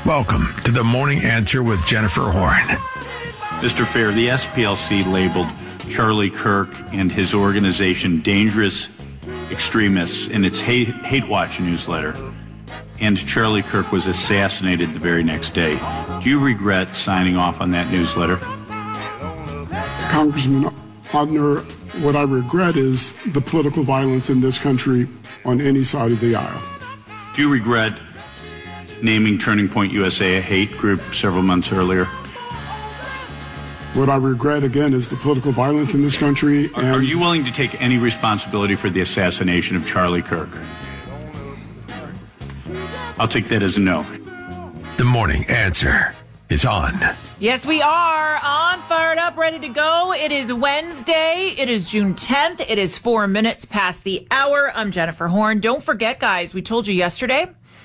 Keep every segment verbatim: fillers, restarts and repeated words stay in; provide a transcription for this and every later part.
Welcome to the Morning Answer with Jennifer Horn. Mister Fair, the S P L C labeled Charlie Kirk and his organization dangerous extremists in its hate, hate watch newsletter. And Charlie Kirk was assassinated the very next day. Do you regret signing off on that newsletter? Congressman Hodner, what I regret is the political violence in this country on any side of the aisle. Do you regret naming Turning Point U S A a hate group several months earlier? What I regret, again, is the political violence in this country. Are, and are you willing to take any responsibility for the assassination of Charlie Kirk? I'll take that as a no. The Morning Answer is on. Yes, we are on, fired up, ready to go. It is Wednesday. It is June tenth. It is four minutes past the hour. I'm Jennifer Horn. Don't forget, guys, we told you yesterday,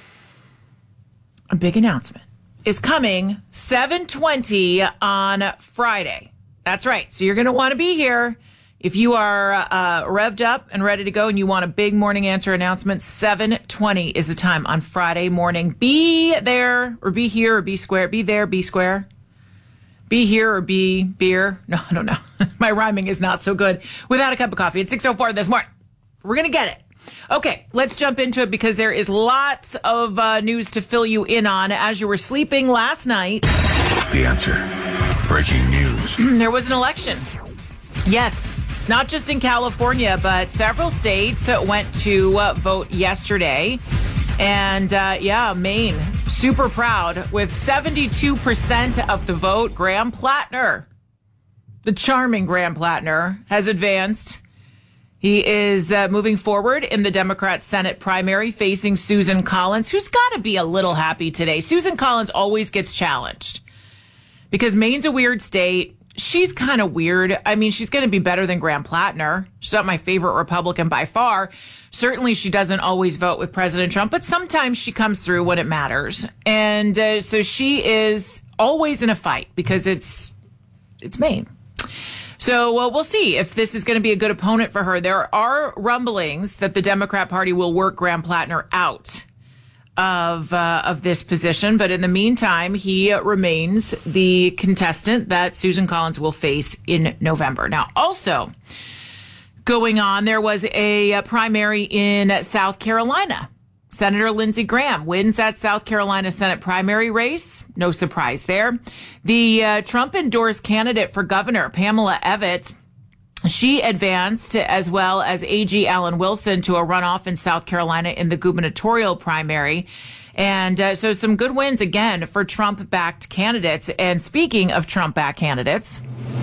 a big announcement is coming seven twenty on Friday. That's right. So you're going to want to be here. If you are uh, revved up and ready to go and you want a big morning answer announcement, seven twenty is the time on Friday morning. Be there or be here or be square. Be there, be square. Be here or be beer. No, I don't know. My rhyming is not so good. Without a cup of coffee at six oh four this morning. We're going to get it. Okay, let's jump into it because there is lots of uh, news to fill you in on. As you were sleeping last night, The Answer. Breaking news. there was an election. Yes, not just in California, but several states went to uh, vote yesterday. And uh, yeah, Maine, super proud with seventy-two percent of the vote. Graham Plattner, the charming Graham Plattner, has advanced. He is uh, moving forward in the Democrat Senate primary facing Susan Collins, who's got to be a little happy today. Susan Collins always gets challenged because Maine's a weird state. She's kind of weird. I mean, she's going to be better than Graham Plattner. She's not my favorite Republican by far. Certainly, she doesn't always vote with President Trump, but sometimes she comes through when it matters. And uh, so she is always in a fight because it's it's Maine. So well, we'll see if this is going to be a good opponent for her. There are rumblings that the Democrat Party will work Graham Plattner out of uh, of this position. But in the meantime, he remains the contestant that Susan Collins will face in November. Now, also going on, there was a primary in South Carolina. Senator Lindsey Graham wins that South Carolina Senate primary race. No surprise there. The uh, Trump-endorsed candidate for governor, Pamela Evette, she advanced, as well as A G Alan Wilson, to a runoff in South Carolina in the gubernatorial primary. And uh, so some good wins, again, for Trump-backed candidates. And speaking of Trump-backed candidates,